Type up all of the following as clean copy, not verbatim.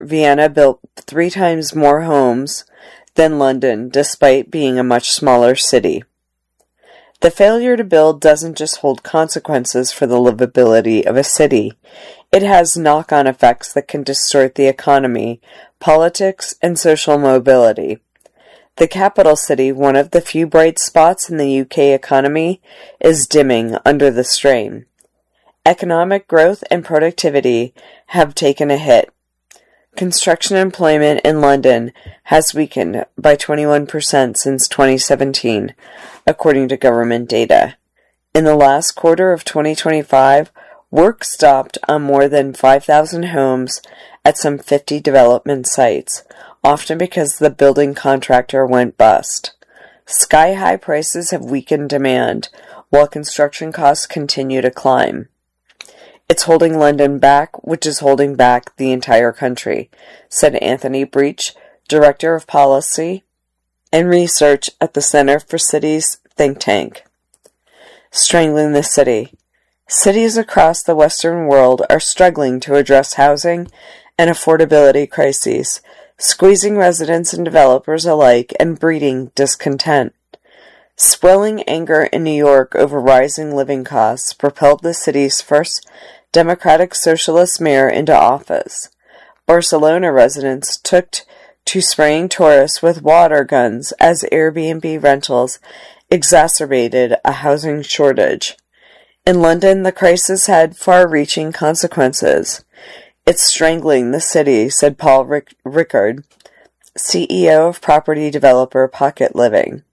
Vienna built 3 times more homes than London, despite being a much smaller city. The failure to build doesn't just hold consequences for the livability of a city. It has knock-on effects that can distort the economy, politics, and social mobility. The capital city, one of the few bright spots in the UK economy, is dimming under the strain. Economic growth and productivity have taken a hit. Construction employment in London has weakened by 21% since 2017, according to government data. In the last quarter of 2025, work stopped on more than 5,000 homes at some 50 development sites, often because the building contractor went bust. Sky-high prices have weakened demand, while construction costs continue to climb. It's holding London back, which is holding back the entire country, said Anthony Breach, Director of Policy and Research at the Center for Cities think tank. Strangling the city. Cities across the Western world are struggling to address housing and affordability crises, squeezing residents and developers alike and breeding discontent. Swelling anger in New York over rising living costs propelled the city's first Democratic Socialist mayor into office. Barcelona residents took to spraying tourists with water guns as Airbnb rentals exacerbated a housing shortage. In London, the crisis had far-reaching consequences. It's strangling the city, said Paul Rickard, CEO of property developer Pocket Living.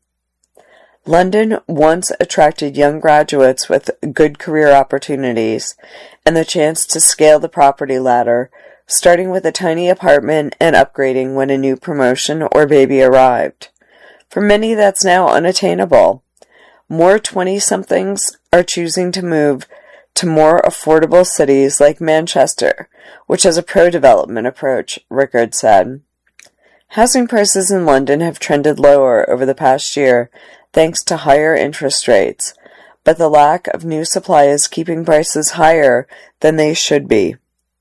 London once attracted young graduates with good career opportunities and the chance to scale the property ladder, starting with a tiny apartment and upgrading when a new promotion or baby arrived. For many, that's now unattainable. More 20-somethings are choosing to move to more affordable cities like Manchester, which has a pro-development approach, Rickard said. Housing prices in London have trended lower over the past year thanks to higher interest rates, but the lack of new supply is keeping prices higher than they should be.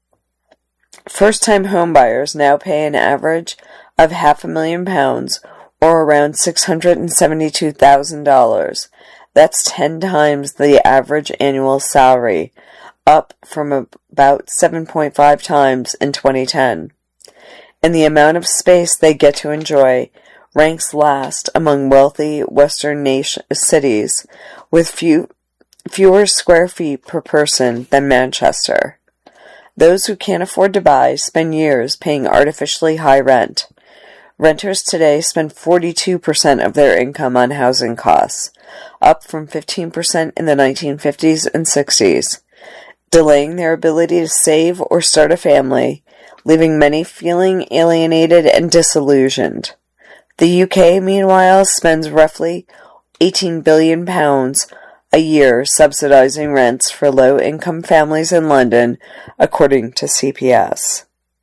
First-time homebuyers now pay an average of £500,000, or around $672,000. That's 10 times the average annual salary, up from about 7.5 times in 2010. And the amount of space they get to enjoy ranks last among wealthy Western cities, with fewer square feet per person than Manchester. Those who can't afford to buy spend years paying artificially high rent. Renters today spend 42% of their income on housing costs, up from 15% in the 1950s and 60s, delaying their ability to save or start a family, leaving many feeling alienated and disillusioned. The UK, meanwhile, spends roughly £18 billion a year subsidizing rents for low-income families in London, according to CPS.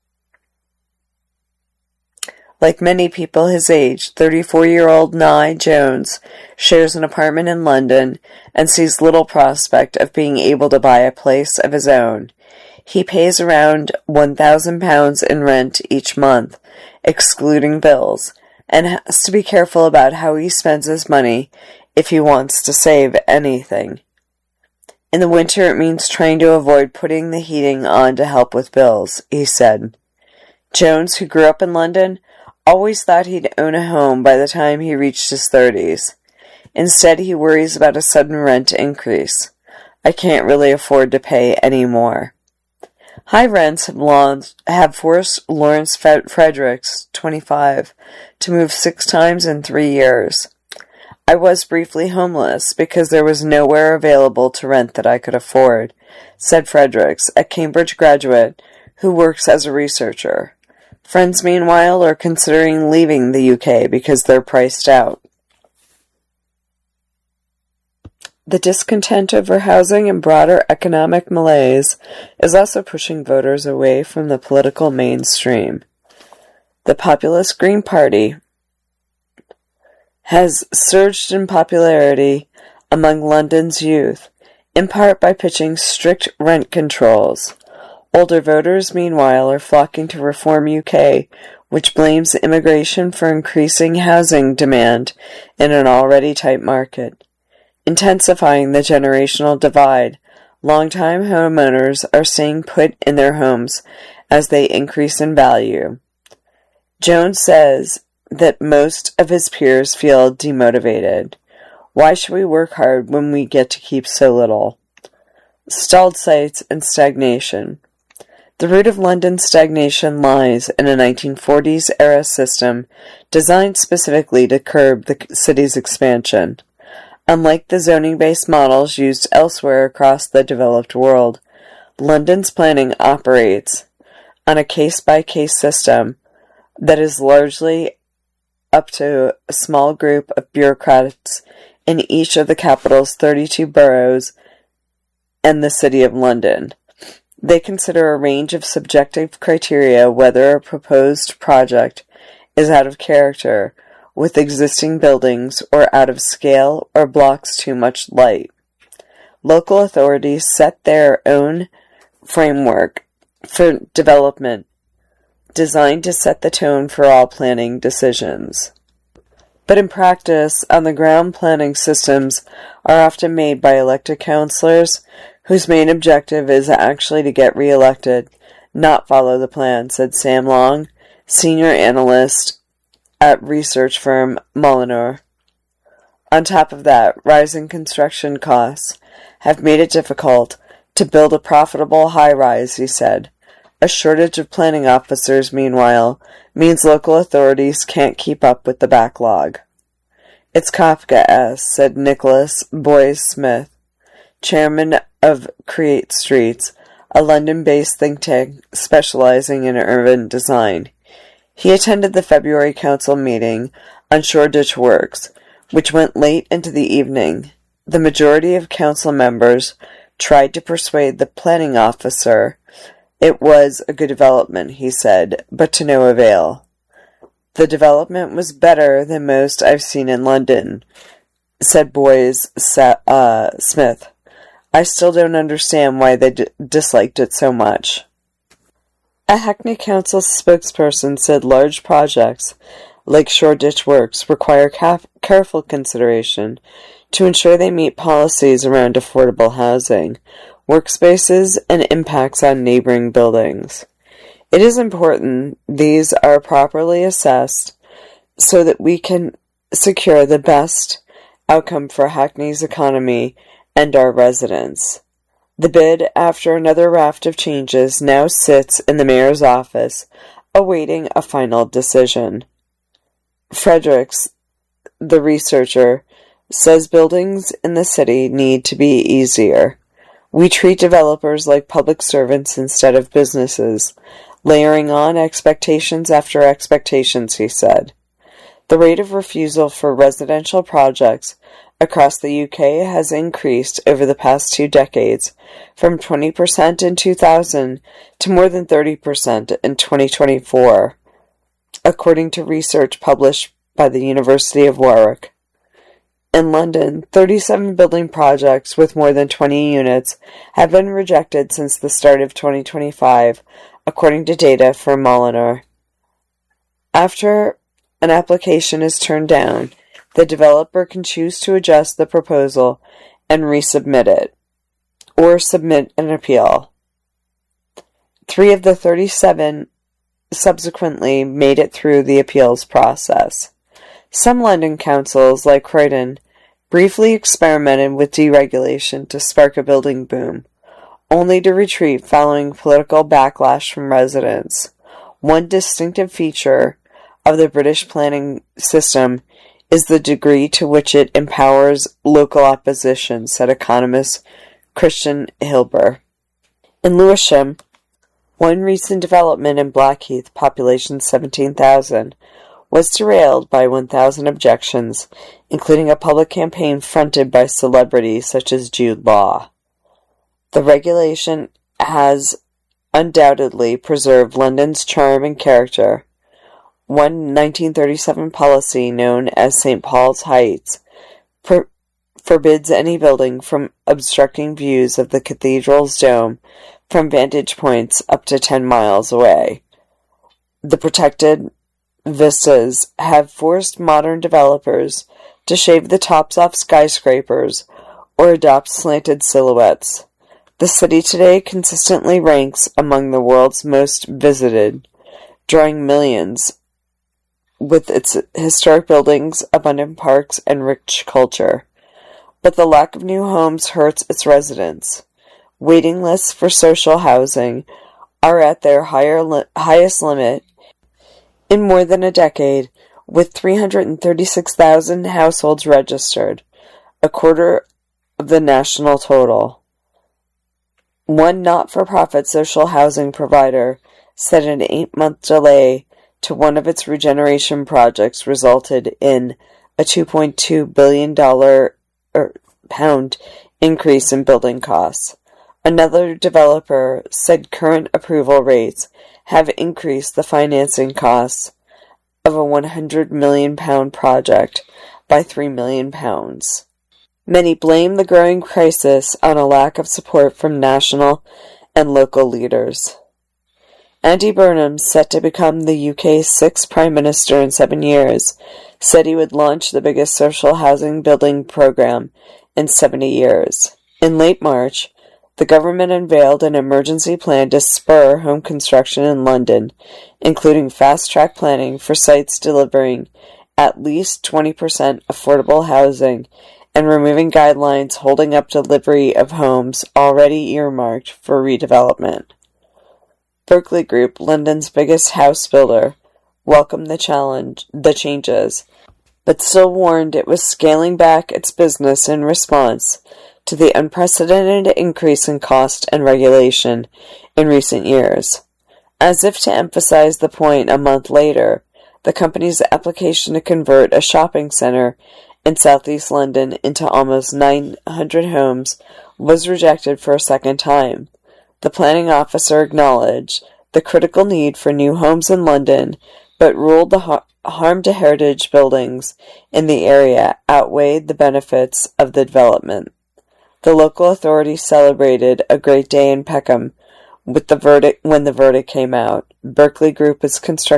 Like many people his age, 34-year-old Nye Jones shares an apartment in London and sees little prospect of being able to buy a place of his own. He pays around £1,000 in rent each month, excluding bills, and has to be careful about how he spends his money if he wants to save anything. In the winter, it means trying to avoid putting the heating on to help with bills, he said. Jones, who grew up in London, always thought he'd own a home by the time he reached his 30s. Instead, he worries about a sudden rent increase. I can't really afford to pay any more. High rents have forced Lawrence Fredericks, 25, to move 6 times in 3 years. I was briefly homeless because there was nowhere available to rent that I could afford, said Fredericks, a Cambridge graduate who works as a researcher. Friends, meanwhile, are considering leaving the UK because they're priced out. The discontent over housing and broader economic malaise is also pushing voters away from the political mainstream. The populist Green Party has surged in popularity among London's youth, in part by pitching strict rent controls. Older voters, meanwhile, are flocking to Reform UK, which blames immigration for increasing housing demand in an already tight market. Intensifying the generational divide, longtime homeowners are staying put in their homes as they increase in value. Jones says that most of his peers feel demotivated. Why should we work hard when we get to keep so little? Stalled sites and stagnation. The root of London's stagnation lies in a 1940s-era system designed specifically to curb the city's expansion. Unlike the zoning-based models used elsewhere across the developed world, London's planning operates on a case-by-case system that is largely up to a small group of bureaucrats in each of the capital's 32 boroughs and the City of London. They consider a range of subjective criteria whether a proposed project is out of character with existing buildings or out of scale or blocks too much light. Local authorities set their own framework for development designed to set the tone for all planning decisions. But in practice, on the ground, planning systems are often made by elected councillors whose main objective is actually to get re-elected, not follow the plan, said Sam Long, senior analyst at research firm Molinor. On top of that, rising construction costs have made it difficult to build a profitable high-rise, he said. A shortage of planning officers, meanwhile, means local authorities can't keep up with the backlog. It's Kafka-esque, said Nicholas Boyes-Smith, chairman of Create Streets, a London-based think tank specializing in urban design. He attended the February council meeting on Shoreditch Works, which went late into the evening. The majority of council members tried to persuade the planning officer it was a good development, he said, but to no avail. The development was better than most I've seen in London, said Boyes-Smith. I still don't understand why they disliked it so much. A Hackney Council spokesperson said large projects like Shoreditch Works require careful consideration to ensure they meet policies around affordable housing, workspaces, and impacts on neighboring buildings. It is important these are properly assessed so that we can secure the best outcome for Hackney's economy and our residents. The bid, after another raft of changes, now sits in the mayor's office, awaiting a final decision. Fredericks, the researcher, says buildings in the city need to be easier. We treat developers like public servants instead of businesses, layering on expectations after expectations, he said. The rate of refusal for residential projects across the UK has increased over the past 2 decades, from 20% in 2000 to more than 30% in 2024, according to research published by the University of Warwick. In London, 37 building projects with more than 20 units have been rejected since the start of 2025, according to data from Molinor. After an application is turned down, the developer can choose to adjust the proposal and resubmit it, or submit an appeal. 3 of the 37 subsequently made it through the appeals process. Some London councils, like Croydon, briefly experimented with deregulation to spark a building boom, only to retreat following political backlash from residents. One distinctive feature of the British planning system is the degree to which it empowers local opposition, said economist Christian Hilber. In Lewisham, one recent development in Blackheath, population 17,000, was derailed by 1,000 objections, including a public campaign fronted by celebrities such as Jude Law. The regulation has undoubtedly preserved London's charm and character. One 1937 policy known as St. Paul's Heights forbids any building from obstructing views of the cathedral's dome from vantage points up to 10 miles away. The protected vistas have forced modern developers to shave the tops off skyscrapers or adopt slanted silhouettes. The city today consistently ranks among the world's most visited, drawing millions with its historic buildings, abundant parks, and rich culture. But the lack of new homes hurts its residents. Waiting lists for social housing are at their highest limit in more than a decade, with 336,000 households registered, a quarter of the national total. One not-for-profit social housing provider said an 8-month delay to one of its regeneration projects resulted in a $2.2 billion pound increase in building costs. Another developer said current approval rates have increased the financing costs of a £100 million project by £3 million. Many blame the growing crisis on a lack of support from national and local leaders. Andy Burnham, set to become the UK's 6th Prime Minister in 7 years, said he would launch the biggest social housing building programme in 70 years. In late March, the government unveiled an emergency plan to spur home construction in London, including fast-track planning for sites delivering at least 20% affordable housing and removing guidelines holding up delivery of homes already earmarked for redevelopment. Berkeley Group, London's biggest house builder, welcomed the changes, but still warned it was scaling back its business in response to the unprecedented increase in cost and regulation in recent years. As if to emphasize the point, a month later, the company's application to convert a shopping centre in southeast London into almost 900 homes was rejected for a second time. The planning officer acknowledged the critical need for new homes in London, but ruled the harm to heritage buildings in the area outweighed the benefits of the development. The local authorities celebrated a great day in Peckham with the verdict when the verdict came out. Berkeley Group is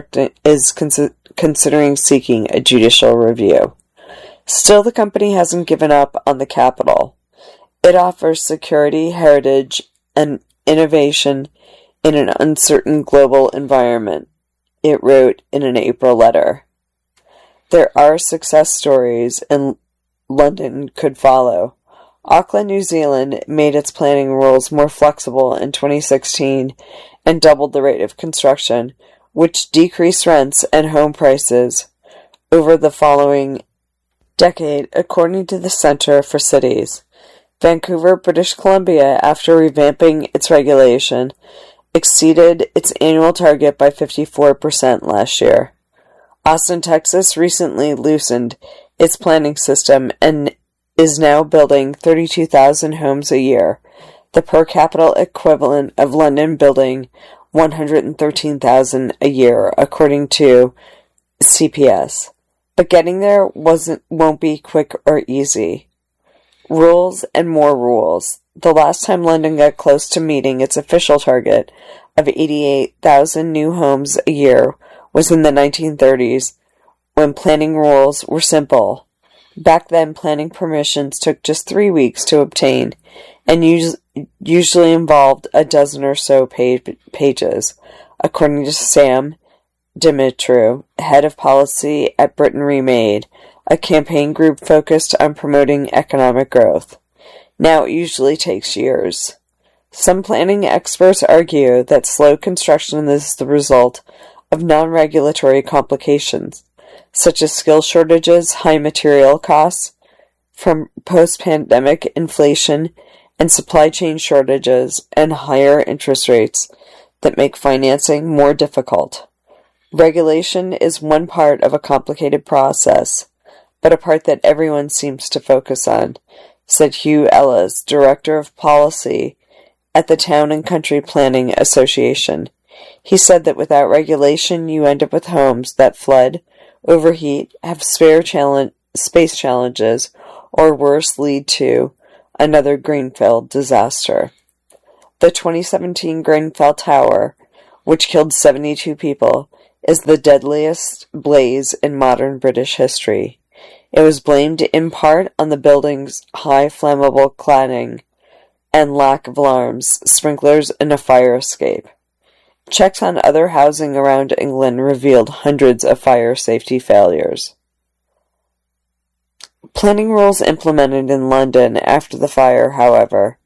considering seeking a judicial review. Still, the company hasn't given up on the capital. It offers security, heritage, and innovation in an uncertain global environment, it wrote in an April letter. There are success stories, and London could follow. Auckland, New Zealand made its planning rules more flexible in 2016 and doubled the rate of construction, which decreased rents and home prices over the following decade, according to the Centre for Cities. Vancouver, British Columbia, after revamping its regulation, exceeded its annual target by 54% last year. Austin, Texas recently loosened its planning system and is now building 32,000 homes a year, the per capita equivalent of London building 113,000 a year, according to CPS. But getting there won't be quick or easy. Rules and more rules. The last time London got close to meeting its official target of 88,000 new homes a year was in the 1930s, when planning rules were simple. Back then, planning permissions took just 3 weeks to obtain, and usually involved a dozen or so pages, according to Sam Dimitru, head of policy at Britain Remade, a campaign group focused on promoting economic growth. Now it usually takes years. Some planning experts argue that slow construction is the result of non-regulatory complications, such as skill shortages, high material costs from post-pandemic inflation, and supply chain shortages and higher interest rates that make financing more difficult. Regulation is one part of a complicated process, but a part that everyone seems to focus on, said Hugh Ellis, Director of Policy at the Town and Country Planning Association. He said that without regulation, you end up with homes that flood, overheat, have space challenges, or worse, lead to another greenfield disaster. The 2017 Grenfell Tower, which killed 72 people, is the deadliest blaze in modern British history. It was blamed in part on the building's high flammable cladding and lack of alarms, sprinklers, and a fire escape. Checks on other housing around England revealed hundreds of fire safety failures. Planning rules implemented in London after the fire, however,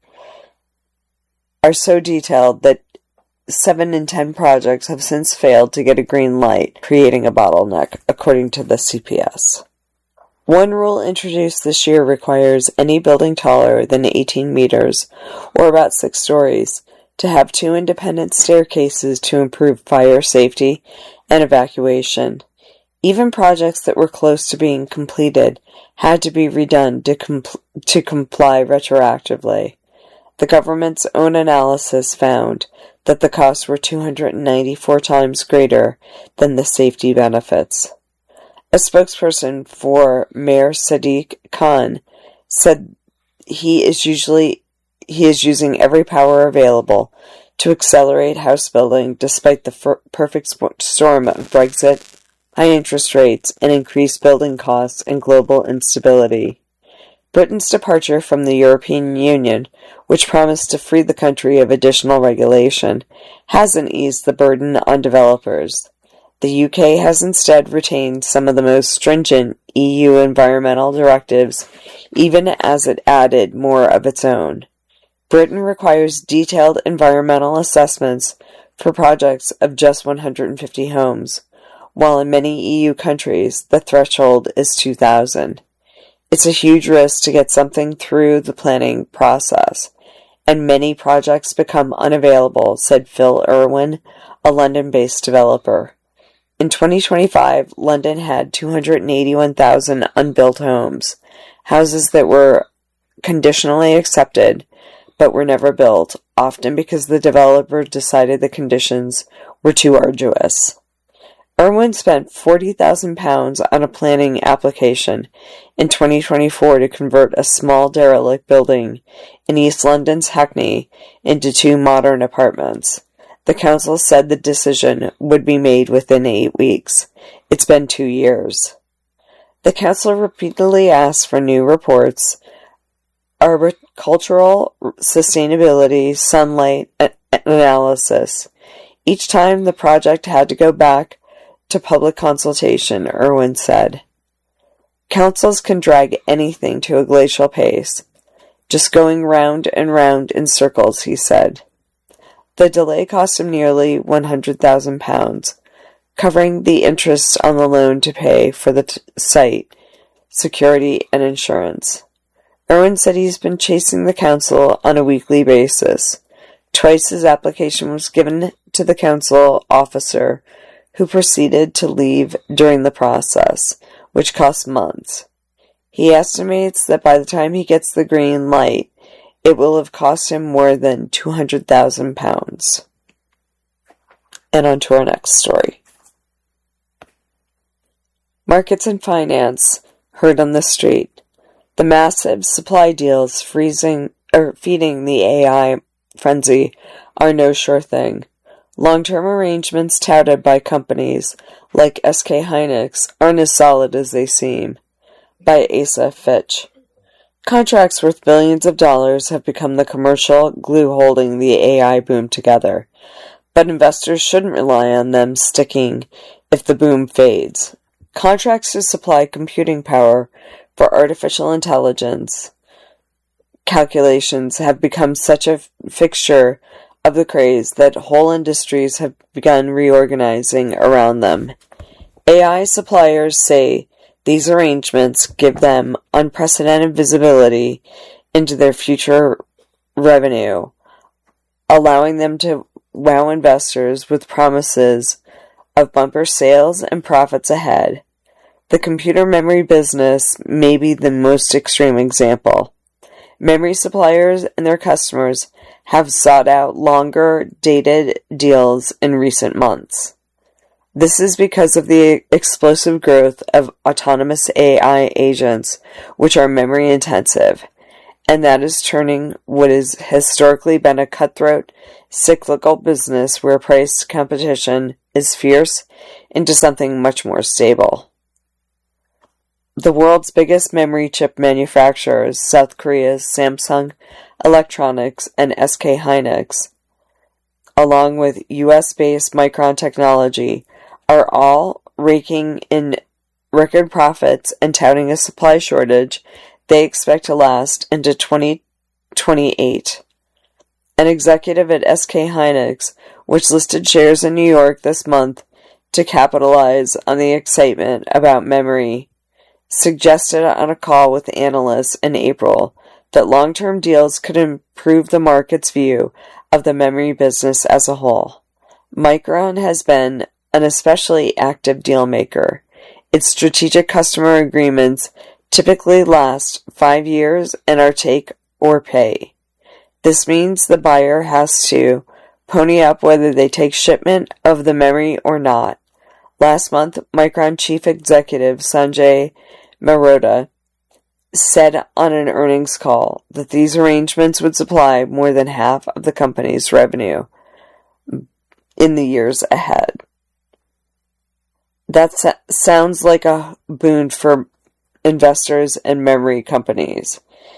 are so detailed that 7 in 10 projects have since failed to get a green light, creating a bottleneck, according to the CPS. One rule introduced this year requires any building taller than 18 meters, or about 6 stories, to have 2 independent staircases to improve fire safety and evacuation. Even projects that were close to being completed had to be redone to comply retroactively. The government's own analysis found that the costs were 294 times greater than the safety benefits. A spokesperson for Mayor Sadiq Khan said he is using every power available to accelerate house building despite the perfect storm of Brexit, high interest rates, and increased building costs and global instability. Britain's departure from the European Union, which promised to free the country of additional regulation, hasn't eased the burden on developers. The UK has instead retained some of the most stringent EU environmental directives, even as it added more of its own. Britain requires detailed environmental assessments for projects of just 150 homes, while in many EU countries the threshold is 2,000. It's a huge risk to get something through the planning process, and many projects become unavailable, said Phil Irwin, a London-based developer. In 2025, London had 281,000 unbuilt homes, houses that were conditionally accepted but were never built, often because the developer decided the conditions were too arduous. Irwin spent £40,000 on a planning application in 2024 to convert a small derelict building in East London's Hackney into 2 modern apartments. The council said the decision would be made within 8 weeks. It's been 2 years. The council repeatedly asked for new reports, agricultural sustainability, sunlight analysis. Each time the project had to go back to public consultation, Irwin said. Councils can drag anything to a glacial pace, just going round and round in circles, he said. The delay cost him nearly £100,000, covering the interest on the loan to pay for the site, security, and insurance. Irwin said he's been chasing the council on a weekly basis. Twice his application was given to the council officer, who proceeded to leave during the process, which cost months. He estimates that by the time he gets the green light, it will have cost him more than £200,000. And on to our next story. Markets and finance heard on the street. The massive supply deals feeding the AI frenzy are no sure thing. Long-term arrangements touted by companies like SK Hynix aren't as solid as they seem. By Asa Fitch. Contracts worth billions of dollars have become the commercial glue holding the AI boom together, but investors shouldn't rely on them sticking if the boom fades. Contracts to supply computing power for artificial intelligence calculations have become such a fixture of the craze that whole industries have begun reorganizing around them. AI suppliers say these arrangements give them unprecedented visibility into their future revenue, allowing them to wow investors with promises of bumper sales and profits ahead. The computer memory business may be the most extreme example. Memory suppliers and their customers have sought out longer-dated deals in recent months. This is because of the explosive growth of autonomous AI agents, which are memory-intensive, and that is turning what has historically been a cutthroat, cyclical business where price competition is fierce into something much more stable. The world's biggest memory chip manufacturers, South Korea's Samsung Electronics and SK Hynix, along with US-based Micron Technology, are all raking in record profits and touting a supply shortage they expect to last into 2028. An executive at SK Hynix, which listed shares in New York this month to capitalize on the excitement about memory, suggested on a call with analysts in April that long-term deals could improve the market's view of the memory business as a whole. Micron has been an especially active deal maker. Its strategic customer agreements typically last 5 years and are take or pay. This means the buyer has to pony up whether they take shipment of the memory or not. Last month, Micron chief executive Sanjay Mehrotra said on an earnings call that these arrangements would supply more than half of the company's revenue in the years ahead. That sounds like a boon for investors and memory companies,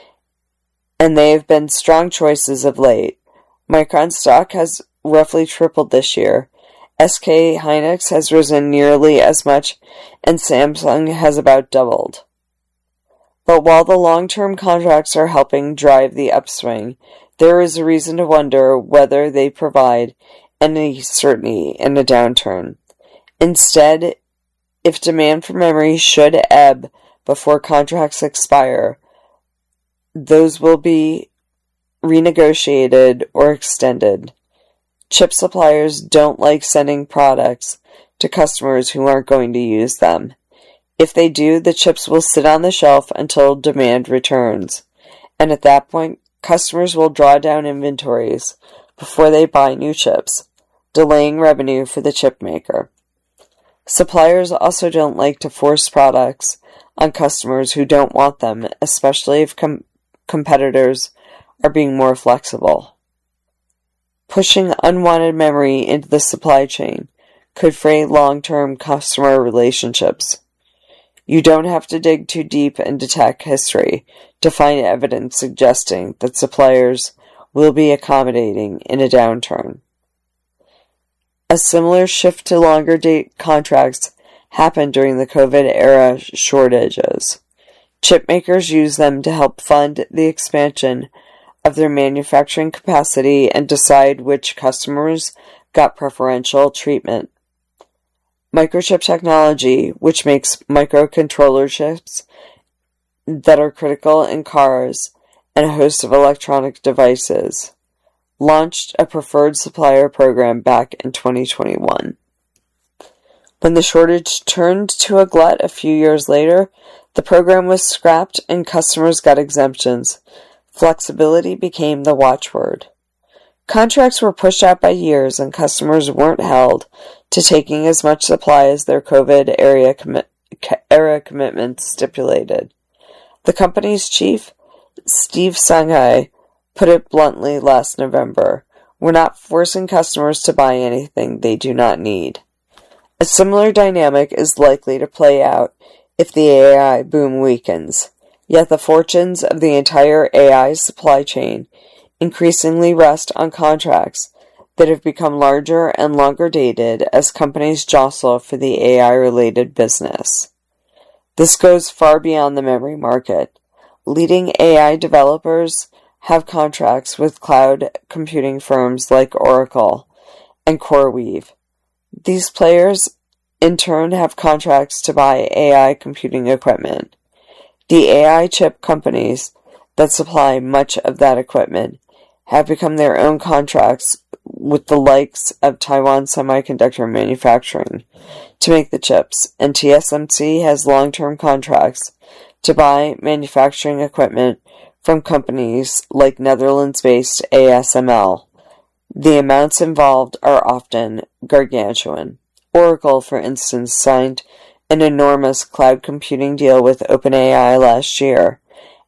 and they have been strong choices of late. Micron stock has roughly tripled this year. SK Hynix has risen nearly as much, and Samsung has about doubled. But while the long-term contracts are helping drive the upswing, there is a reason to wonder whether they provide any certainty in a downturn. Instead, if demand for memory should ebb before contracts expire, those will be renegotiated or extended. Chip suppliers don't like sending products to customers who aren't going to use them. If they do, the chips will sit on the shelf until demand returns, and at that point, customers will draw down inventories before they buy new chips, delaying revenue for the chip maker. Suppliers also don't like to force products on customers who don't want them, especially if competitors are being more flexible. Pushing unwanted memory into the supply chain could fray long-term customer relationships. You don't have to dig too deep into tech history to find evidence suggesting that suppliers will be accommodating in a downturn. A similar shift to longer date contracts happened during the COVID-era shortages. Chip makers use them to help fund the expansion of their manufacturing capacity and decide which customers got preferential treatment. Microchip Technology, which makes microcontroller chips that are critical in cars and a host of electronic devices, launched a preferred supplier program back in 2021. When the shortage turned to a glut a few years later, the program was scrapped and customers got exemptions. Flexibility became the watchword. Contracts were pushed out by years and customers weren't held to taking as much supply as their COVID-era commitments stipulated. The company's chief, Steve Sanghi, put it bluntly last November, "We're not forcing customers to buy anything they do not need." A similar dynamic is likely to play out if the AI boom weakens, yet the fortunes of the entire AI supply chain increasingly rest on contracts that have become larger and longer dated as companies jostle for the AI-related business. This goes far beyond the memory market. Leading AI developers have contracts with cloud computing firms like Oracle and CoreWeave. These players, in turn, have contracts to buy AI computing equipment. The AI chip companies that supply much of that equipment have become their own contracts with the likes of Taiwan Semiconductor Manufacturing to make the chips, and TSMC has long-term contracts to buy manufacturing equipment from companies like Netherlands-based ASML. The amounts involved are often gargantuan. Oracle, for instance, signed an enormous cloud computing deal with OpenAI last year,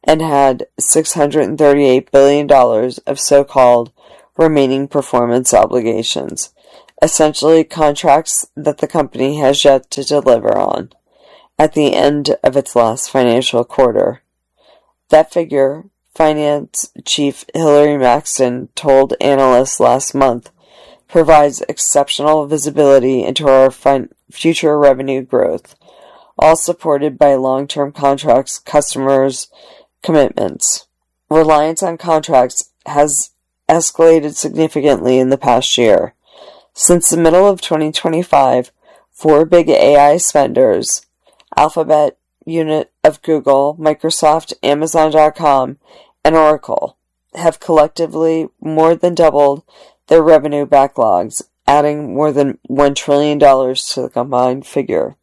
and had $638 billion of so-called remaining performance obligations, essentially contracts that the company has yet to deliver on, at the end of its last financial quarter. That figure, Finance Chief Hilary Maxton told analysts last month, provides exceptional visibility into our future revenue growth, all supported by long-term contracts, customers' commitments. Reliance on contracts has escalated significantly in the past year. Since the middle of 2025, 4 big AI spenders, Alphabet, unit of Google, Microsoft, Amazon.com, and Oracle, have collectively more than doubled their revenue backlogs, adding more than $1 trillion to the combined figure.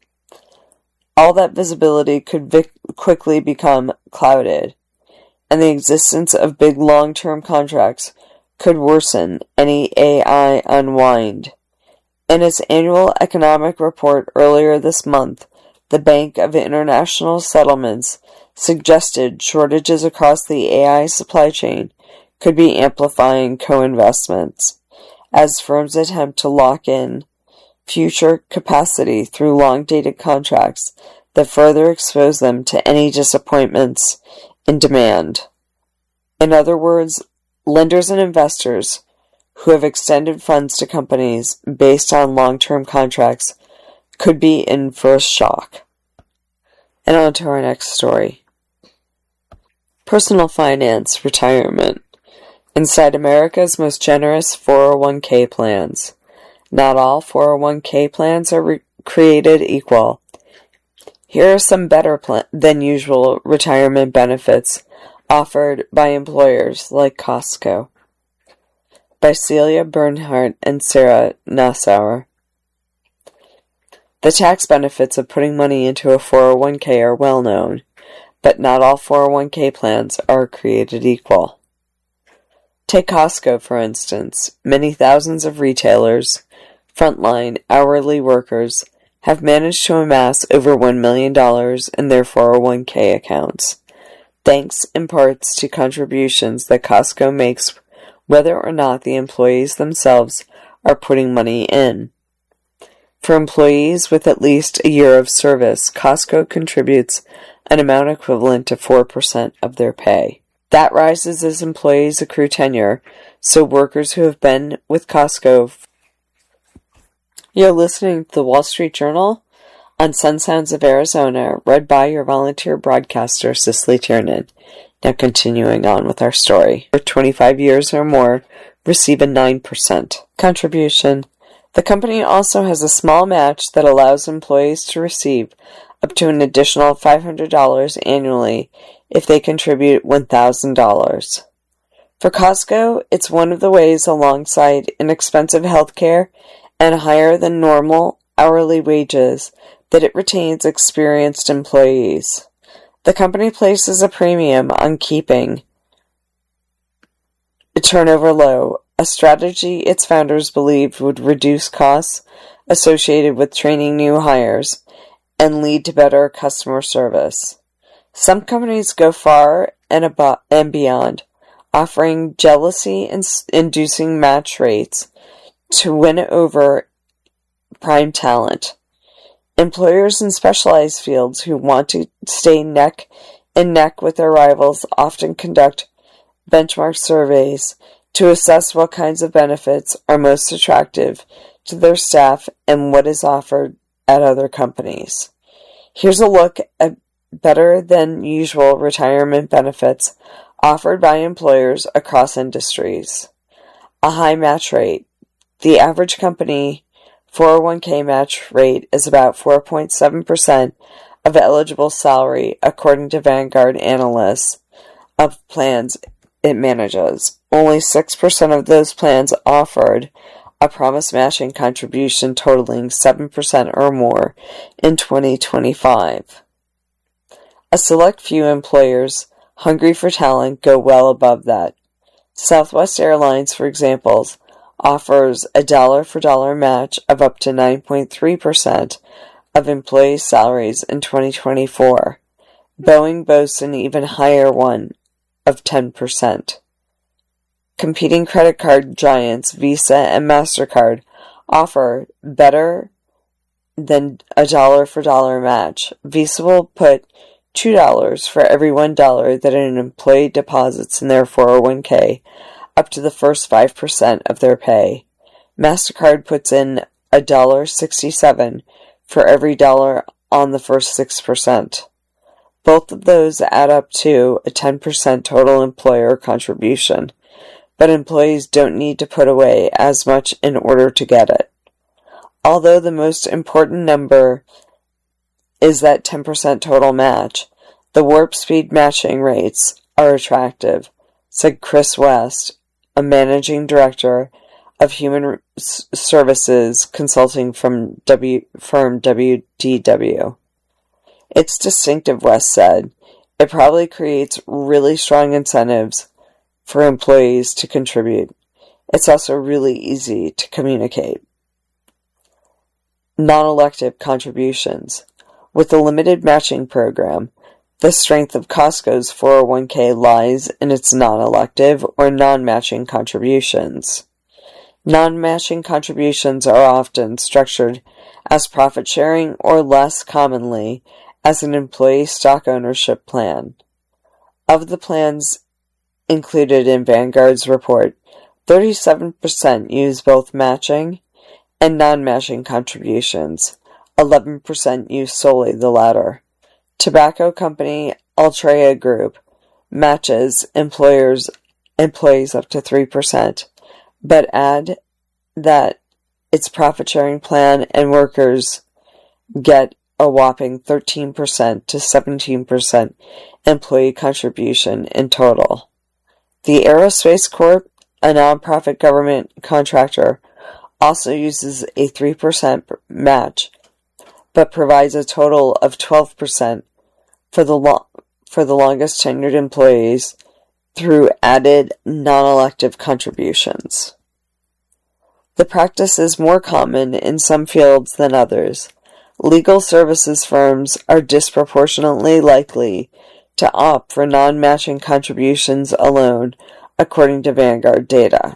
All that visibility could quickly become clouded, and the existence of big long-term contracts could worsen any AI unwind. In its annual economic report earlier this month, the Bank of International Settlements suggested shortages across the AI supply chain could be amplifying co-investments, as firms attempt to lock in future capacity through long-dated contracts that further expose them to any disappointments in demand. In other words, lenders and investors who have extended funds to companies based on long-term contracts could be in for a shock. And on to our next story. Personal finance, retirement. Inside America's most generous 401k plans. Not all 401k plans are created equal. Here are some better than usual retirement benefits offered by employers like Costco. By Celia Bernhardt and Sarah Nassauer. The tax benefits of putting money into a 401k are well known, but not all 401k plans are created equal. Take Costco, for instance. Many thousands of retailers, frontline, hourly workers, have managed to amass over $1 million in their 401k accounts, thanks in parts to contributions that Costco makes whether or not the employees themselves are putting money in. For employees with at least a year of service, Costco contributes an amount equivalent to 4% of their pay. That rises as employees accrue tenure, so workers who have been with Costco. You're listening to the Wall Street Journal on Sun Sounds of Arizona, read by your volunteer broadcaster, Cicely Tiernan. Now continuing on with our story. For 25 years or more, receive a 9% contribution. The company also has a small match that allows employees to receive up to an additional $500 annually if they contribute $1,000. For Costco, it's one of the ways, alongside inexpensive health care and higher than normal hourly wages, that it retains experienced employees. The company places a premium on keeping turnover low, a strategy its founders believed would reduce costs associated with training new hires and lead to better customer service. Some companies go far and beyond, offering jealousy-inducing match rates to win over prime talent. Employers in specialized fields who want to stay neck and neck with their rivals often conduct benchmark surveys to assess what kinds of benefits are most attractive to their staff and what is offered at other companies. Here's a look at better than usual retirement benefits offered by employers across industries. A high match rate. The average company 401k match rate is about 4.7% of eligible salary, according to Vanguard analysts of plans it manages. Only 6% of those plans offered a promise matching contribution totaling 7% or more in 2025. A select few employers hungry for talent go well above that. Southwest Airlines, for example, offers a dollar-for-dollar match of up to 9.3% of employees' salaries in 2024. Boeing boasts an even higher one of 10%. Competing credit card giants Visa and MasterCard offer better than a dollar-for-dollar match. Visa will put $2 for every $1 that an employee deposits in their 401k, up to the first 5% of their pay. MasterCard puts in $1.67 for every dollar on the first 6%. Both of those add up to a 10% total employer contribution, but employees don't need to put away as much in order to get it. Although the most important number is that 10% total match, the warp speed matching rates are attractive, said Chris West, a managing director of human services consulting firm WDW. It's distinctive, West said. It probably creates really strong incentives for employees to contribute. It's also really easy to communicate. Non-elective contributions. With the limited matching program, the strength of Costco's 401k lies in its non-elective or non-matching contributions. Non-matching contributions are often structured as profit sharing or less commonly as an employee stock ownership plan. Of the plans included in Vanguard's report, 37% use both matching and non-matching contributions. 11% use solely the latter. Tobacco company Altria Group matches employees up to 3%, but add that its profit-sharing plan and workers get a whopping 13% to 17% employee contribution in total. The Aerospace Corp, a nonprofit government contractor, also uses a 3% match, but provides a total of 12% for the longest tenured employees through added non-elective contributions. The practice is more common in some fields than others. Legal services firms are disproportionately likely to opt for non-matching contributions alone, according to Vanguard data.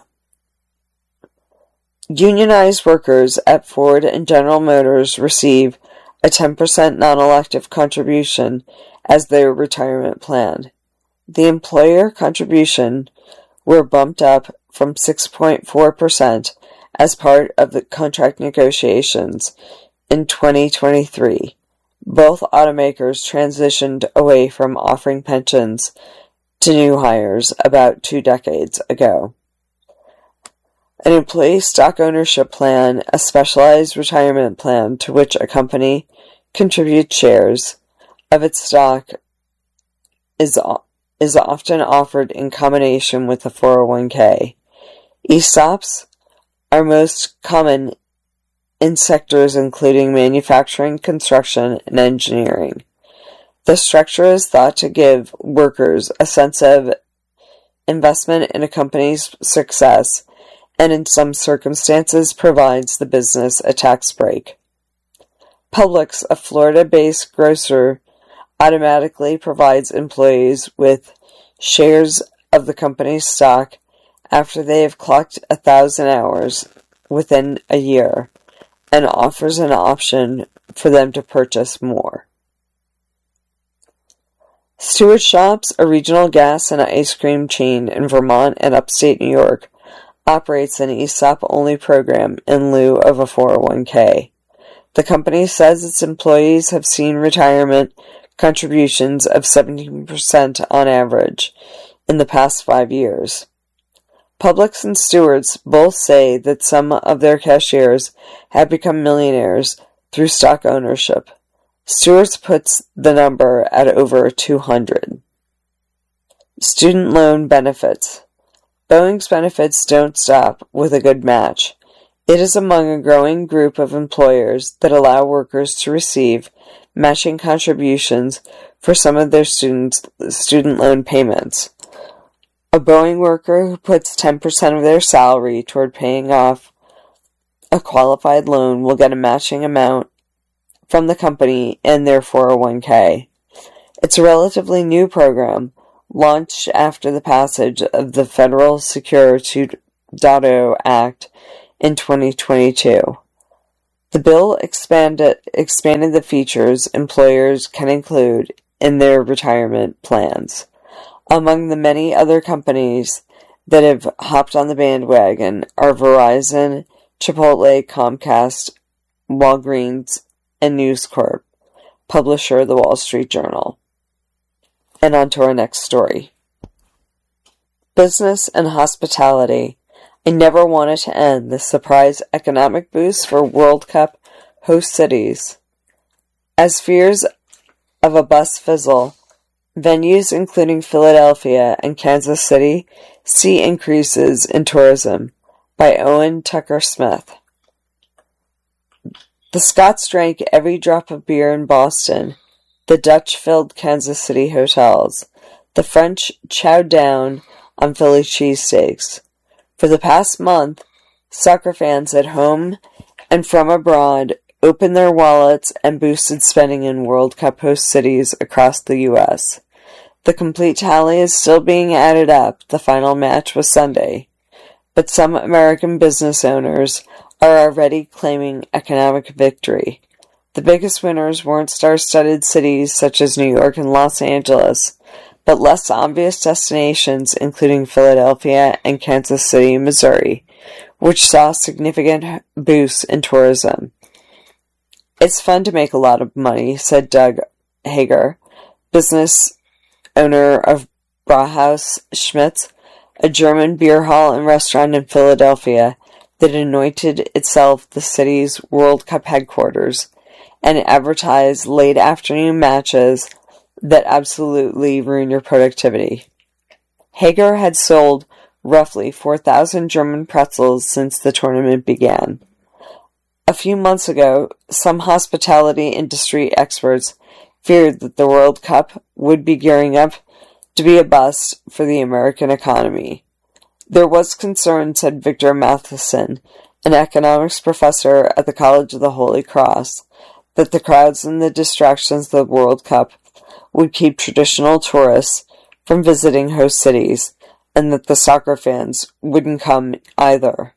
Unionized workers at Ford and General Motors receive a 10% non-elective contribution as their retirement plan. The employer contribution were bumped up from 6.4% as part of the contract negotiations in 2023. Both automakers transitioned away from offering pensions to new hires about 2 decades ago. An employee stock ownership plan, a specialized retirement plan to which a company contributes shares of its stock, is often offered in combination with the 401k. ESOPs are most common in sectors including manufacturing, construction, and engineering. The structure is thought to give workers a sense of investment in a company's success, and in some circumstances provides the business a tax break. Publix, a Florida-based grocer, automatically provides employees with shares of the company's stock after they have clocked 1,000 hours within a year, and offers an option for them to purchase more. Stewart Shops, a regional gas and ice cream chain in Vermont and upstate New York, operates an ESOP-only program in lieu of a 401k. The company says its employees have seen retirement contributions of 17% on average in the past 5 years. Publix and Stewart's both say that some of their cashiers have become millionaires through stock ownership. Stewart's puts the number at over 200. Student loan benefits. Boeing's benefits don't stop with a good match. It is among a growing group of employers that allow workers to receive matching contributions for some of their student loan payments. A Boeing worker who puts 10% of their salary toward paying off a qualified loan will get a matching amount from the company and their 401k. It's a relatively new program, launched after the passage of the Federal Secure 2.0 Act in 2022. The bill expanded the features employers can include in their retirement plans. Among the many other companies that have hopped on the bandwagon are Verizon, Chipotle, Comcast, Walgreens, and News Corp, publisher of the Wall Street Journal. And on to our next story. Business and hospitality. I never wanted to end the surprise economic boost for World Cup host cities. As fears of a bust fizzle, venues including Philadelphia and Kansas City see increases in tourism. By Owen Tucker Smith. The Scots drank every drop of beer in Boston. The Dutch filled Kansas City hotels. The French chowed down on Philly cheesesteaks. For the past month, soccer fans at home and from abroad opened their wallets and boosted spending in World Cup host cities across the U.S. The complete tally is still being added up. The final match was Sunday. But some American business owners are already claiming economic victory. The biggest winners weren't star-studded cities such as New York and Los Angeles, but less obvious destinations including Philadelphia and Kansas City, Missouri, which saw significant boosts in tourism. It's fun to make a lot of money, said Doug Hager, business owner of Brauhaus Schmitz, a German beer hall and restaurant in Philadelphia that anointed itself the city's World Cup headquarters and advertised late afternoon matches that absolutely ruin your productivity. Hager had sold roughly 4,000 German pretzels since the tournament began. A few months ago, some hospitality industry experts feared that the World Cup would be gearing up to be a bust for the American economy. There was concern, said Victor Matheson, an economics professor at the College of the Holy Cross, that the crowds and the distractions of the World Cup would keep traditional tourists from visiting host cities, and that the soccer fans wouldn't come either.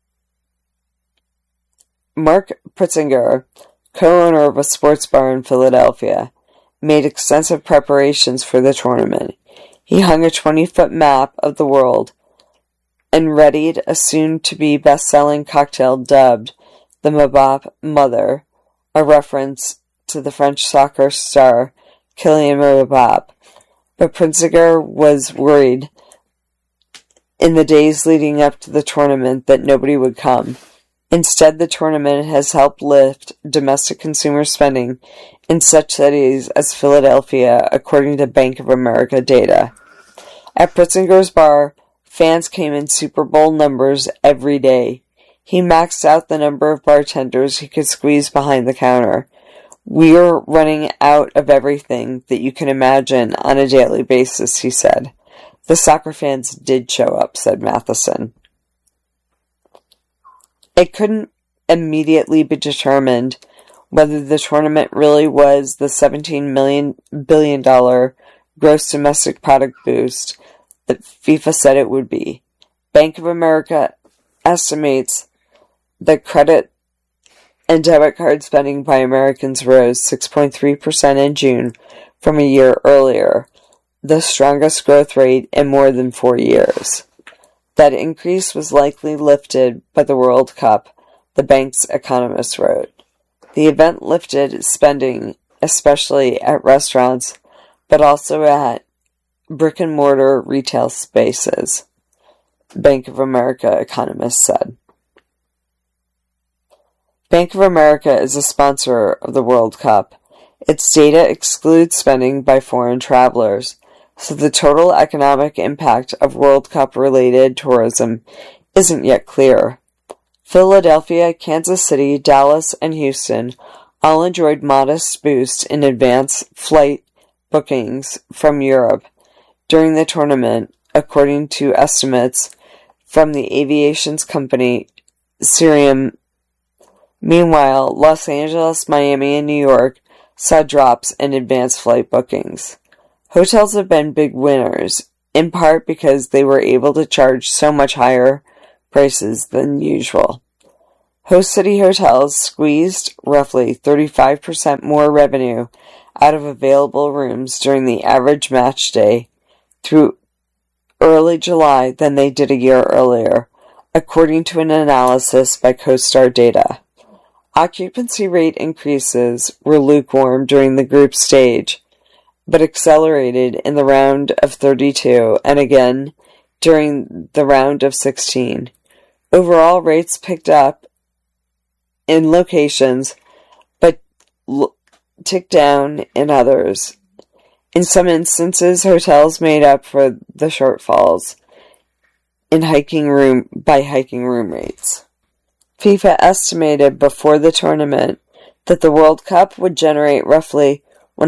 Mark Pritzinger, co-owner of a sports bar in Philadelphia, made extensive preparations for the tournament. He hung a 20-foot map of the world and readied a soon-to-be best-selling cocktail dubbed the Mbappé Mother, a reference to the French soccer star Kylian Mbappé. But Pritzinger was worried in the days leading up to the tournament that nobody would come. Instead, the tournament has helped lift domestic consumer spending in such cities as Philadelphia, according to Bank of America data. At Pritzinger's bar, fans came in Super Bowl numbers every day. He maxed out the number of bartenders he could squeeze behind the counter. We're running out of everything that you can imagine on a daily basis, he said. The soccer fans did show up, said Matheson. It couldn't immediately be determined whether the tournament really was the $17 billion gross domestic product boost that FIFA said it would be. Bank of America estimates that credit and debit card spending by Americans rose 6.3% in June from a year earlier, the strongest growth rate in more than 4 years. That increase was likely lifted by the World Cup, the bank's economist wrote. The event lifted spending, especially at restaurants, but also at brick-and-mortar retail spaces, Bank of America economist said. Bank of America is a sponsor of the World Cup. Its data excludes spending by foreign travelers, so the total economic impact of World Cup-related tourism isn't yet clear. Philadelphia, Kansas City, Dallas, and Houston all enjoyed modest boosts in advance flight bookings from Europe during the tournament, according to estimates from the aviation company Cirium. Meanwhile, Los Angeles, Miami, and New York saw drops in advanced flight bookings. Hotels have been big winners, in part because they were able to charge so much higher prices than usual. Host city hotels squeezed roughly 35% more revenue out of available rooms during the average match day through early July than they did a year earlier, according to an analysis by CoStar Data. Occupancy rate increases were lukewarm during the group stage, but accelerated in the round of 32 and again during the round of 16. Overall, rates picked up in locations, but ticked down in others. In some instances, hotels made up for the shortfalls in hiking room rates. FIFA estimated before the tournament that the World Cup would generate roughly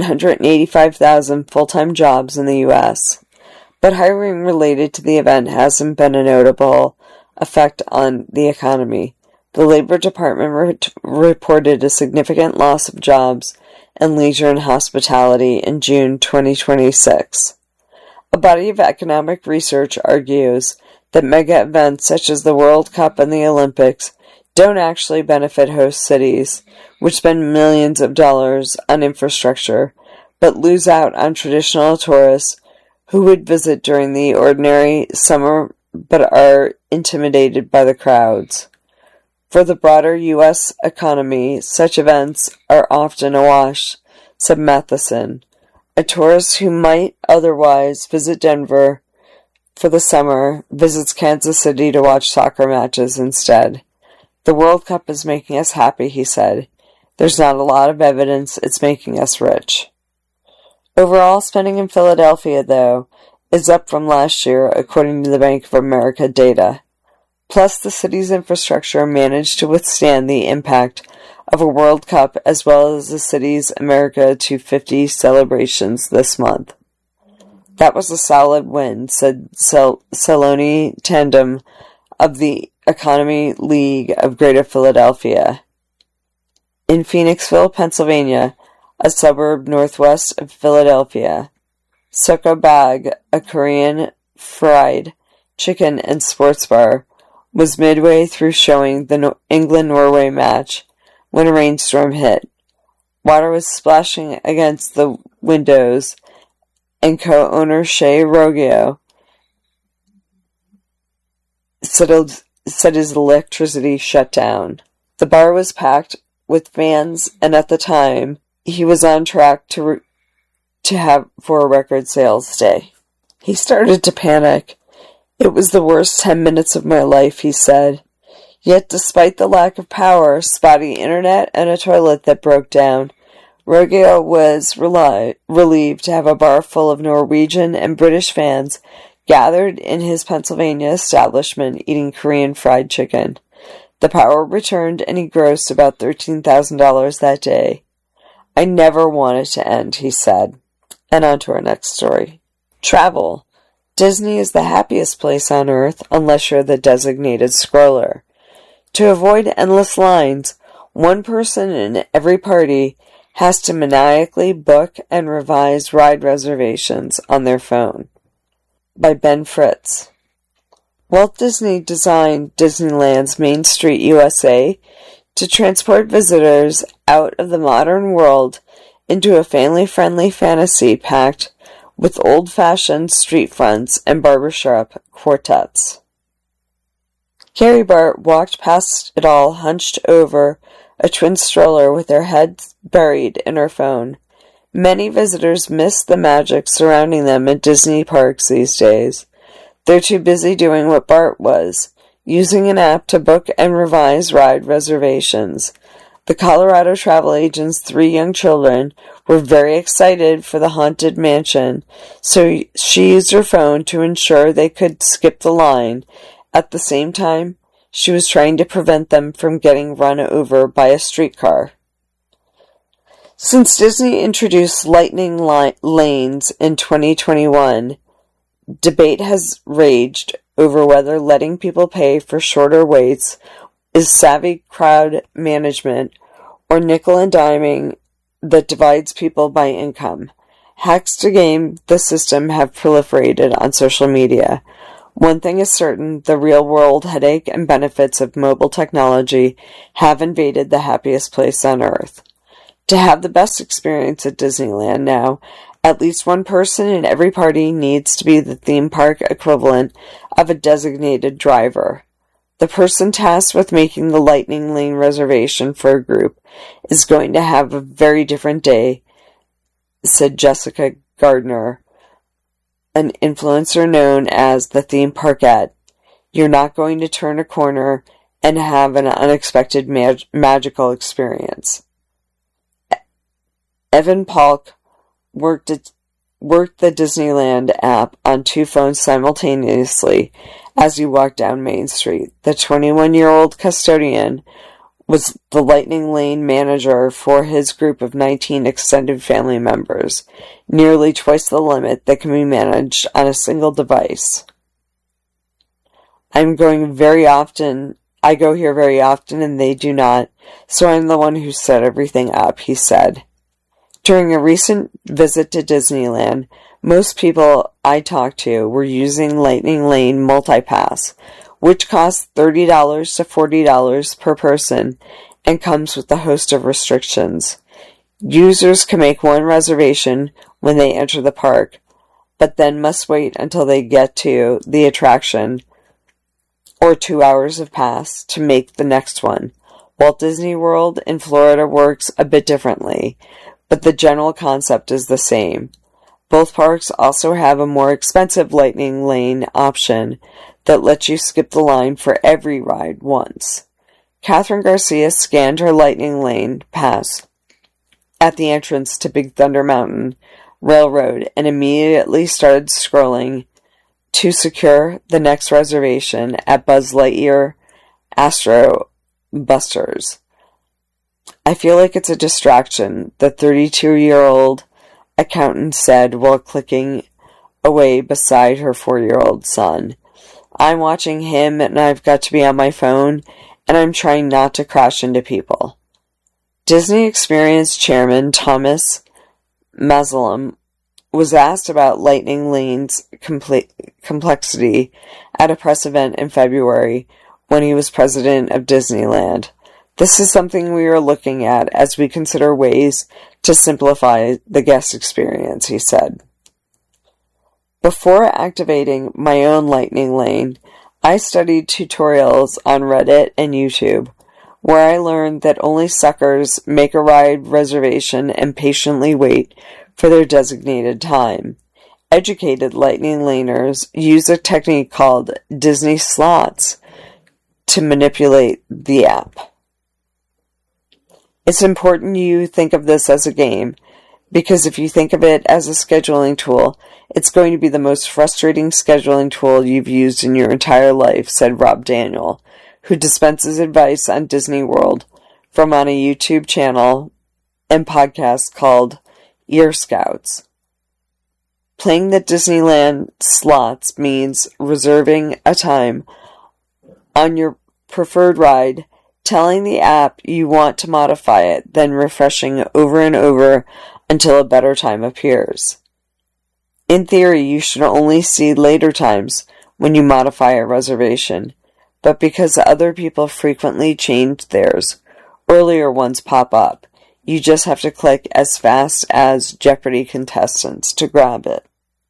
185,000 full-time jobs in the U.S., but hiring related to the event hasn't been a notable effect on the economy. The Labor Department reported a significant loss of jobs in leisure and hospitality in June 2026. A body of economic research argues that mega events such as the World Cup and the Olympics don't actually benefit host cities, which spend millions of dollars on infrastructure, but lose out on traditional tourists who would visit during the ordinary summer but are intimidated by the crowds. For the broader U.S. economy, such events are often a wash, said Matheson. A tourist who might otherwise visit Denver for the summer visits Kansas City to watch soccer matches instead. The World Cup is making us happy, he said. There's not a lot of evidence it's making us rich. Overall spending in Philadelphia, though, is up from last year, according to the Bank of America data. Plus, the city's infrastructure managed to withstand the impact of a World Cup as well as the city's America 250 celebrations this month. That was a solid win, said Saloni Tandem of the Economy League of Greater Philadelphia. In Phoenixville, Pennsylvania, a suburb northwest of Philadelphia, Soko Bag, a Korean fried chicken and sports bar, was midway through showing the England-Norway match when a rainstorm hit. Water was splashing against the windows, and co-owner Shay Roggio said his electricity shut down. The bar was packed with fans, and at the time, he was on track to have for a record sales day. He started to panic. It was the worst 10 minutes of my life, he said. Yet despite the lack of power, spotty internet, and a toilet that broke down, Roggio was relieved to have a bar full of Norwegian and British fans gathered in his Pennsylvania establishment eating Korean fried chicken. The power returned and he grossed about $13,000 that day. I never want it to end, he said. And on to our next story. Travel. Disney is the happiest place on earth unless you're the designated scroller. To avoid endless lines, one person in every party has to maniacally book and revise ride reservations on their phone. By Ben Fritz. Walt Disney designed Disneyland's Main Street USA to transport visitors out of the modern world into a family-friendly fantasy packed with old-fashioned street fronts and barbershop quartets. Carrie Bart walked past it all hunched over a twin stroller with her head buried in her phone. Many visitors miss the magic surrounding them at Disney parks these days. They're too busy doing what Bart was, using an app to book and revise ride reservations. The Colorado travel agent's 3 young children were very excited for the haunted mansion, so she used her phone to ensure they could skip the line. At the same time, she was trying to prevent them from getting run over by a streetcar. Since Disney introduced lightning lanes in 2021, debate has raged over whether letting people pay for shorter waits is savvy crowd management or nickel and diming that divides people by income. Hacks to game the system have proliferated on social media. One thing is certain, the real-world headache and benefits of mobile technology have invaded the happiest place on earth. To have the best experience at Disneyland now, at least one person in every party needs to be the theme park equivalent of a designated driver. The person tasked with making the Lightning Lane reservation for a group is going to have a very different day, said Jessica Gardner, an influencer known as the Theme Parkette. You're not going to turn a corner and have an unexpected magical experience. Evan Polk worked the Disneyland app on 2 phones simultaneously as he walked down Main Street. The 21-year-old custodian was the Lightning Lane manager for his group of 19 extended family members, nearly twice the limit that can be managed on a single device. I go here very often and they do not, so I'm the one who set everything up, he said. During a recent visit to Disneyland, most people I talked to were using Lightning Lane MultiPass, which costs $30 to $40 per person and comes with a host of restrictions. Users can make one reservation when they enter the park, but then must wait until they get to the attraction or 2 hours have passed to make the next one. Walt Disney World in Florida works a bit differently, but the general concept is the same. Both parks also have a more expensive Lightning Lane option that lets you skip the line for every ride once. Catherine Garcia scanned her Lightning Lane pass at the entrance to Big Thunder Mountain Railroad and immediately started scrolling to secure the next reservation at Buzz Lightyear Astro Busters. I feel like it's a distraction, the 32-year-old accountant said while clicking away beside her 4-year-old son. I'm watching him and I've got to be on my phone and I'm trying not to crash into people. Disney Experience Chairman Thomas Maslum was asked about Lightning Lane's complexity at a press event in February when he was president of Disneyland. This is something we are looking at as we consider ways to simplify the guest experience, he said. Before activating my own Lightning Lane, I studied tutorials on Reddit and YouTube, where I learned that only suckers make a ride reservation and patiently wait for their designated time. Educated Lightning Laners use a technique called Disney slots to manipulate the app. It's important you think of this as a game, because if you think of it as a scheduling tool, it's going to be the most frustrating scheduling tool you've used in your entire life, said Rob Daniel, who dispenses advice on Disney World from on a YouTube channel and podcast called Ear Scouts. Playing the Disneyland slots means reserving a time on your preferred ride, telling the app you want to modify it, then refreshing over and over until a better time appears. In theory, you should only see later times when you modify a reservation, but because other people frequently change theirs, earlier ones pop up. You just have to click as fast as Jeopardy contestants to grab it.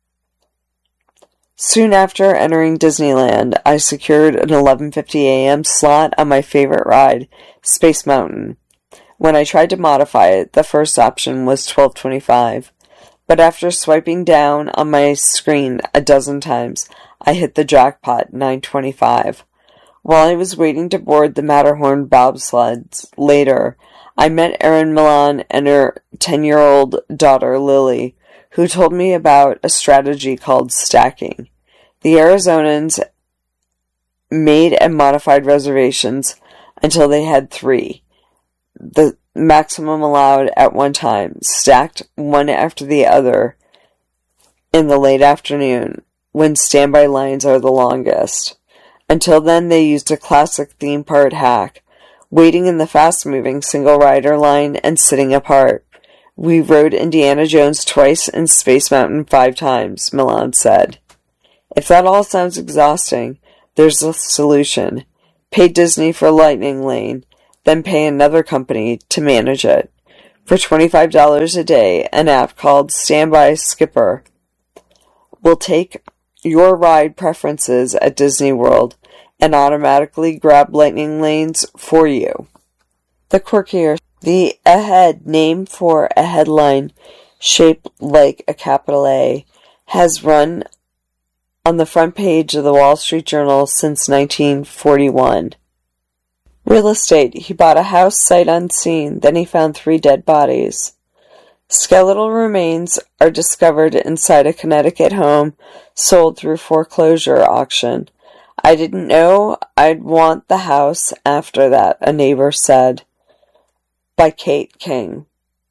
Soon after entering Disneyland, I secured an 11:50 a.m. slot on my favorite ride, Space Mountain. When I tried to modify it, the first option was 12:25, but after swiping down on my screen a dozen times, I hit the jackpot, 9:25. While I was waiting to board the Matterhorn bobsleds later, I met Erin Milan and her 10-year-old daughter, Lily, who told me about a strategy called stacking. The Arizonans made and modified reservations until they had 3, the maximum allowed at one time, stacked one after the other in the late afternoon, when standby lines are the longest. Until then, they used a classic theme park hack, waiting in the fast-moving single-rider line and sitting apart, We rode Indiana Jones twice and Space Mountain 5 times, Milan said. If that all sounds exhausting, there's a solution. Pay Disney for Lightning Lane, then pay another company to manage it. For $25 a day, an app called Standby Skipper will take your ride preferences at Disney World and automatically grab Lightning Lanes for you. The quirkier, the Ahead, named for a headline shaped like a capital A, has run on the front page of the Wall Street Journal since 1941. Real estate. He bought a house sight unseen, then he found 3 dead bodies. Skeletal remains are discovered inside a Connecticut home sold through foreclosure auction. I didn't know I'd want the house after that, a neighbor said. By Kate King.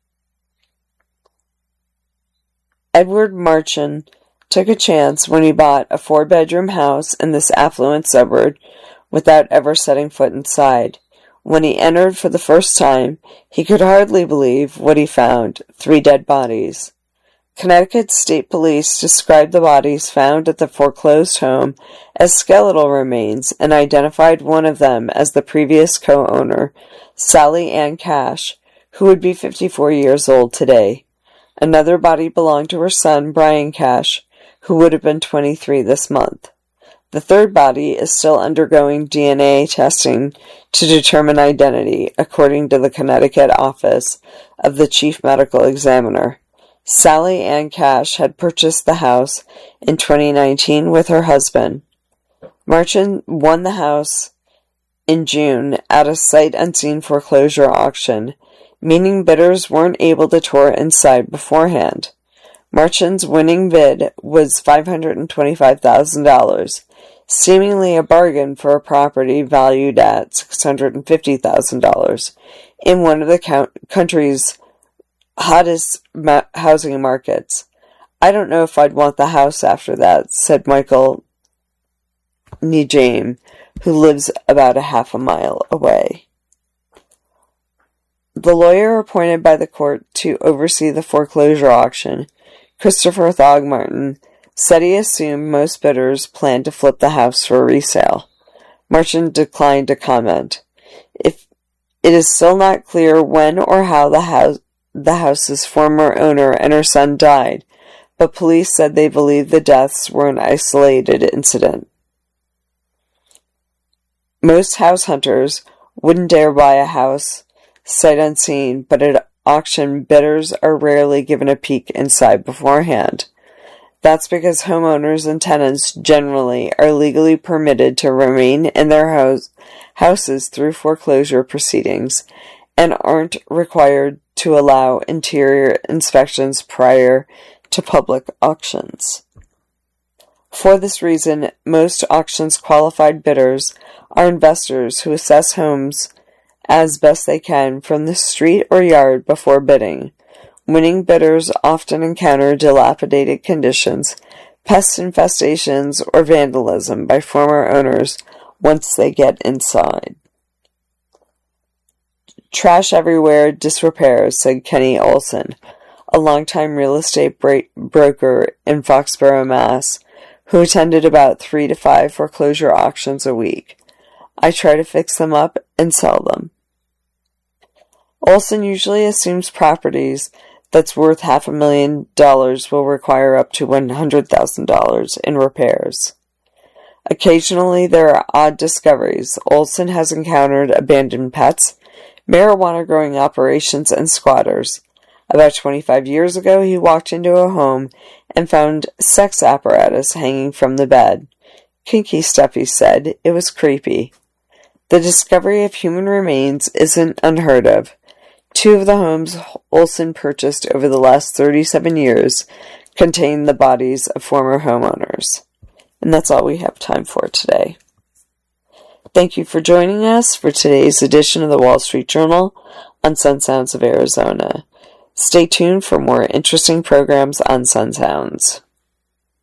Edward Marchand took a chance when he bought a 4-bedroom house in this affluent suburb without ever setting foot inside. When he entered for the first time, he could hardly believe what he found: 3 dead bodies. Connecticut State Police described the bodies found at the foreclosed home as skeletal remains and identified one of them as the previous co-owner, Sally Ann Cash, who would be 54 years old today. Another body belonged to her son, Brian Cash, who would have been 23 this month. The third body is still undergoing DNA testing to determine identity, according to the Connecticut office of the Chief Medical Examiner. Sally Ann Cash had purchased the house in 2019 with her husband. Marchand won the house in June at a sight-unseen foreclosure auction, meaning bidders weren't able to tour inside beforehand. Marchand's winning bid was $525,000, seemingly a bargain for a property valued at $650,000 in one of the country's hottest housing markets. I don't know if I'd want the house after that, said Michael Nijame, who lives about a half a mile away. The lawyer appointed by the court to oversee the foreclosure auction, Christopher Thogmartin, said he assumed most bidders planned to flip the house for resale. Marchand declined to comment. It is still not clear when or how the house's former owner and her son died, but police said they believe the deaths were an isolated incident. Most house hunters wouldn't dare buy a house sight unseen, but at auction, bidders are rarely given a peek inside beforehand. That's because homeowners and tenants generally are legally permitted to remain in their houses through foreclosure proceedings and aren't required to allow interior inspections prior to public auctions. For this reason, most auctions' qualified bidders are investors who assess homes as best they can from the street or yard before bidding. Winning bidders often encounter dilapidated conditions, pest infestations, or vandalism by former owners once they get inside. Trash everywhere, disrepair, said Kenny Olson, a longtime real estate broker in Foxborough, Mass., who attended about 3 to 5 foreclosure auctions a week. I try to fix them up and sell them. Olson usually assumes properties that's worth $500,000 will require up to $100,000 in repairs. Occasionally there are odd discoveries. Olson has encountered abandoned pets, marijuana-growing operations, and squatters. About 25 years ago, he walked into a home and found sex apparatus hanging from the bed. Kinky stuff, he said. It was creepy. The discovery of human remains isn't unheard of. 2 of the homes Olson purchased over the last 37 years contain the bodies of former homeowners. And that's all we have time for today. Thank you for joining us for today's edition of the Wall Street Journal on Sun Sounds of Arizona. Stay tuned for more interesting programs on Sun Sounds.